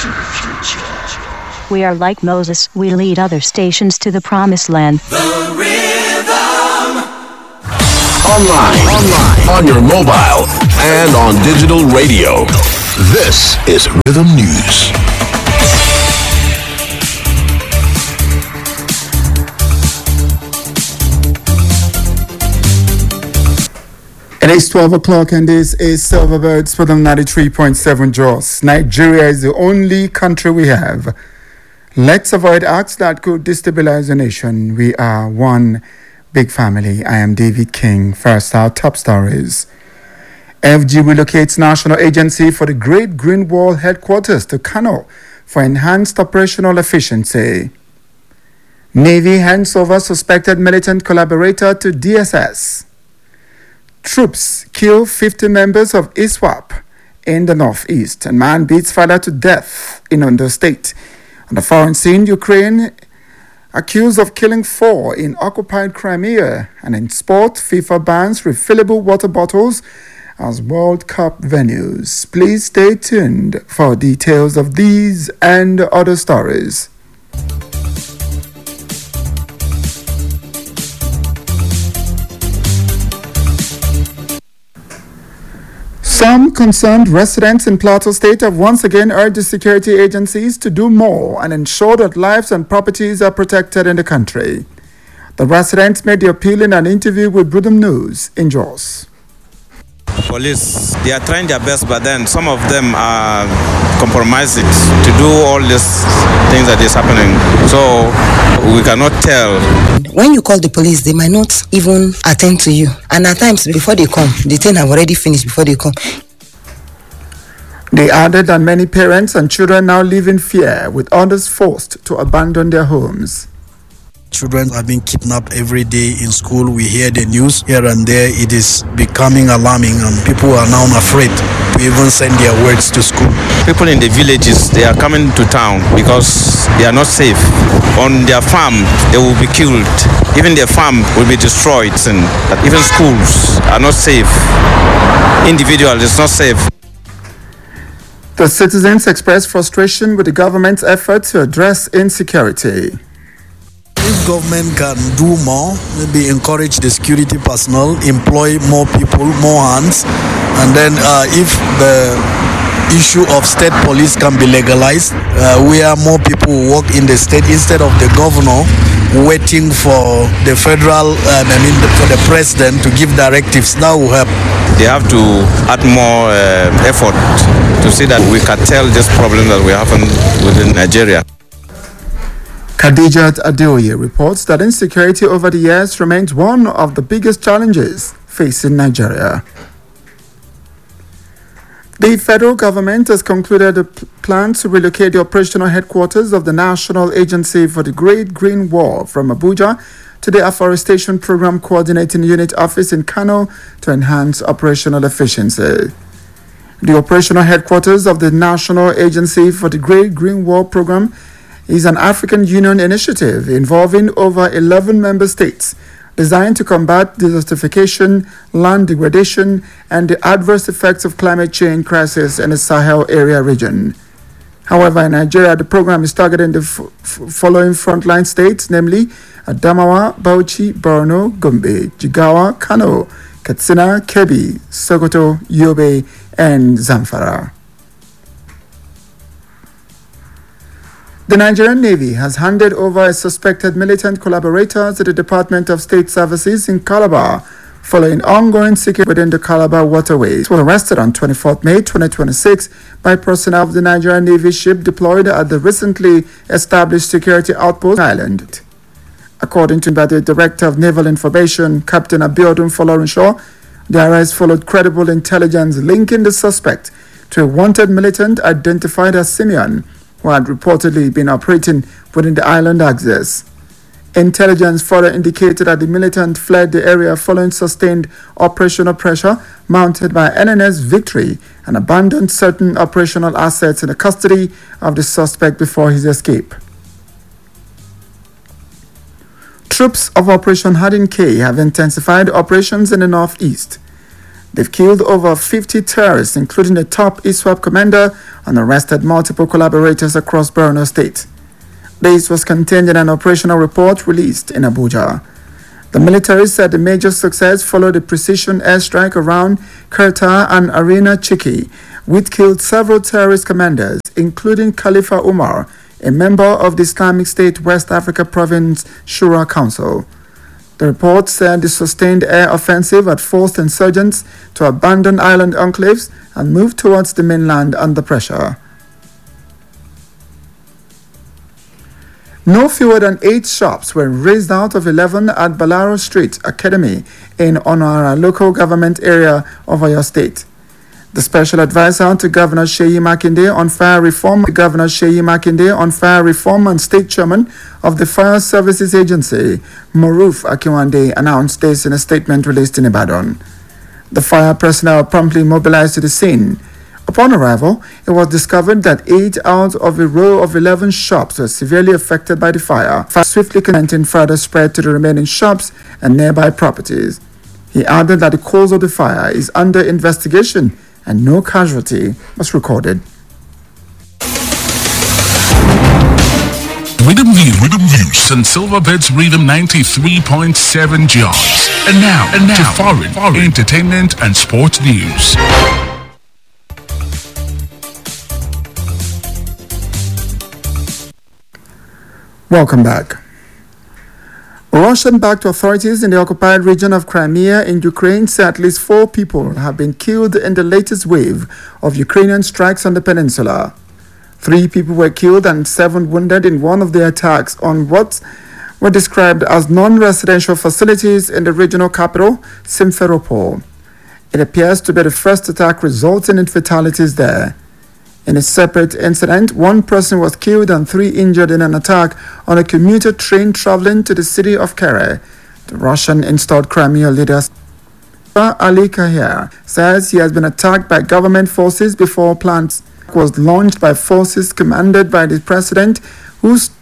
We are like Moses, we lead other stations to the promised land. The Rhythm. Online, on your mobile, and on digital radio. This is Rhythm News. It is 12 o'clock and this is Silverbirds for the 93.7 Jos. Nigeria is the only country we have. Let's avoid acts that could destabilize the nation. We are one big family. I am David King. First, our top stories. FG relocates National Agency for the Great Green Wall headquarters to Kano for enhanced operational efficiency. Navy hands over suspected militant collaborator to DSS. Troops kill 50 members of ISWAP in the northeast, and man beats father to death in Ondo State. On the foreign scene, Ukraine accused of killing 4 in occupied Crimea. And in sport, FIFA bans refillable water bottles as World Cup venues. Please stay tuned for details of these and other stories. Some concerned residents in Plateau State have once again urged the security agencies to do more and ensure that lives and properties are protected in the country. The residents made the appeal in an interview with Rhythm News in Jos. Police, they are trying their best, but then some of them are compromising to do all these things that is happening. So we cannot tell. When you call the police, they might not even attend to you. And at times, before they come, the thing have already finished before they come. They added that many parents and children now live in fear, with others forced to abandon their homes. Children are being kidnapped every day in school. We hear the news here and there. It is becoming alarming, and people are now afraid to even send their words to school. People in the villages, they are coming to town because they are not safe. On their farm, they will be killed. Even their farm will be destroyed, and even schools are not safe. Individual is not safe. The citizens expressed frustration with the government's effort to address insecurity. If government can do more, maybe encourage the security personnel, employ more people, more hands, and then if the issue of state police can be legalized, where more people work in the state instead of the governor waiting for the federal, for the president to give directives, that will help. They have to add more effort to see that we can tell this problem that we have within Nigeria. Khadijat Adeoye reports that insecurity over the years remains one of the biggest challenges facing Nigeria. The federal government has concluded a plan to relocate the operational headquarters of the National Agency for the Great Green Wall from Abuja to the Afforestation Program Coordinating Unit Office in Kano to enhance operational efficiency. The operational headquarters of the National Agency for the Great Green Wall Program is an African Union initiative involving over 11 member states designed to combat desertification, land degradation, and the adverse effects of climate change crisis in the Sahel area region. However, in Nigeria, the program is targeting the following frontline states, namely Adamawa, Bauchi, Borno, Gombe, Jigawa, Kano, Katsina, Kebbi, Sokoto, Yobe, and Zamfara. The Nigerian Navy has handed over a suspected militant collaborator to the Department of State Services in Calabar following ongoing security within the Calabar waterways. He was arrested on 24th May 2026 by personnel of the Nigerian Navy ship deployed at the recently established security outpost island. According to the Director of Naval Information, Captain Abiodun Folorunshaw, the arrest followed credible intelligence linking the suspect to a wanted militant identified as Simeon, who had reportedly been operating within the island axis. Intelligence further indicated that the militant fled the area following sustained operational pressure mounted by NNS Victory and abandoned certain operational assets in the custody of the suspect before his escape. Troops of Operation Hardin K have intensified operations in the northeast. They've killed over 50 terrorists, including the top ISWAP commander, and arrested multiple collaborators across Borno State. This was contained in an operational report released in Abuja. The military said the major success followed a precision airstrike around Kurta and Arena Chiki, which killed several terrorist commanders, including Khalifa Umar, a member of the Islamic State West Africa Province Shura Council. The report said the sustained air offensive had forced insurgents to abandon island enclaves and move towards the mainland under pressure. No fewer than 8 shops were razed out of 11 at Balaro Street Academy in Onara local government area of Oyo State. The special advisor to Governor Sheyi Makinde on fire reform, and state chairman of the Fire Services Agency, Moruf Akinwande, announced this in a statement released in Ibadan. The fire personnel promptly mobilized to the scene. Upon arrival, it was discovered that 8 out of a row of 11 shops were severely affected by the fire, swiftly preventing further spread to the remaining shops and nearby properties. He added that the cause of the fire is under investigation and no casualty was recorded. Rhythm News and Silverbirds Rhythm 93.7 jobs. And now to foreign entertainment and sports news. Welcome back. Russian-backed authorities in the occupied region of Crimea in Ukraine say at least 4 people have been killed in the latest wave of Ukrainian strikes on the peninsula. 3 people were killed and 7 wounded in one of the attacks on what were described as non-residential facilities in the regional capital, Simferopol. It appears to be the first attack resulting in fatalities there. In a separate incident, 1 person was killed and 3 injured in an attack on a commuter train traveling to the city of Kere. The Russian-installed Crimea leader Ali Kahir says he has been attacked by government forces before plans was launched by forces commanded by the president, whose